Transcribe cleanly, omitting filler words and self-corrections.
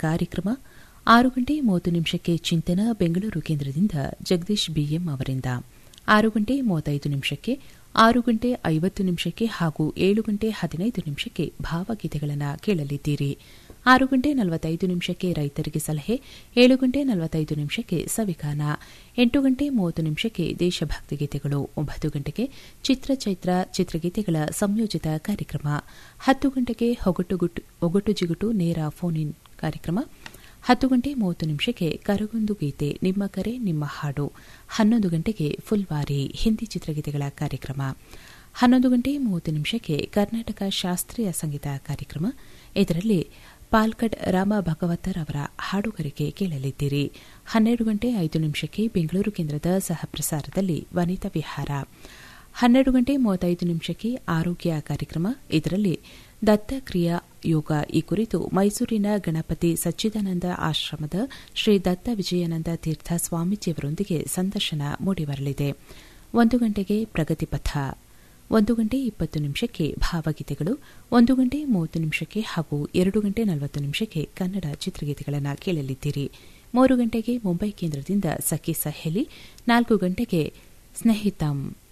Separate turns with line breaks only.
ಕಾರ್ಯಕ್ರಮ 6:30 ಚಿಂತನ ಬೆಂಗಳೂರು ಕೇಂದ್ರದಿಂದ ಜಗದೀಶ್ ಬಿಎಂ ಅವರಿಂದ 6:35 6:50 ಹಾಗೂ 7:15 ಭಾವಗೀತೆಗಳನ್ನು ಕೇಳಲಿದ್ದೀರಿ. 6:45 ರೈತರಿಗೆ ಸಲಹೆ, 7:45 ಸವಿಗಾನ, 8:30 ದೇಶಭಕ್ತಿ ಗೀತೆಗಳು, 9 ಚಿತ್ರಚೈತ್ರ ಚಿತ್ರಗೀತೆಗಳ ಸಂಯೋಜಿತ ಕಾರ್ಯಕ್ರಮ, 10 ಒಗಟು ಜಿಗುಟು ನೇರ ಫೋನ್ ಇನ್ ಕಾರ್ಯಕ್ರಮ, 10:30 ಕರಗೊಂದು ಗೀತೆ ನಿಮ್ಮ ಕರೆ ನಿಮ್ಮ ಹಾಡು, 11 ಫುಲ್ವಾರಿ ಹಿಂದಿ ಚಿತ್ರಗೀತೆಗಳ ಕಾರ್ಯಕ್ರಮ, 11:30 ಕರ್ನಾಟಕ ಶಾಸ್ತ್ರೀಯ ಸಂಗೀತ ಕಾರ್ಯಕ್ರಮ. ಇದರಲ್ಲಿ ಪಾಲ್ಕಡ್ ರಾಮ ಭಾಗವತರ್ ಅವರ ಹಾಡುಗಾರಿಕೆ ಕೇಳಲಿದ್ದೀರಿ. 12:05 ಬೆಂಗಳೂರು ಕೇಂದ್ರದ ಸಹಪ್ರಸಾರದಲ್ಲಿ ವನಿತಾ ವಿಹಾರ, 12:35 ಆರೋಗ್ಯ ಕಾರ್ಯಕ್ರಮ. ಇದರಲ್ಲಿ ದತ್ತಕ್ರಿಯಾ ಯೋಗ ಈ ಕುರಿತು ಮೈಸೂರಿನ ಗಣಪತಿ ಸಚ್ಚಿದಾನಂದ ಆಶ್ರಮದ ಶ್ರೀ ದತ್ತ ವಿಜಯಾನಂದ ತೀರ್ಥ ಸ್ವಾಮೀಜಿಯವರೊಂದಿಗೆ ಸಂದರ್ಶನ ಮೂಡಿಬರಲಿದೆ. 1 ಪ್ರಗತಿಪಥ, 1:20 ಭಾವಗೀತೆಗಳು, 1:30 ಹಾಗೂ 2:40 ಕನ್ನಡ ಚಿತ್ರಗೀತೆಗಳನ್ನು ಕೇಳಲಿದ್ದೀರಿ. 3 ಮುಂಬೈ ಕೇಂದ್ರದಿಂದ ಸಖಿ ಸಹೇಲಿ, 4 ಸ್ನೇಹಿತಂ,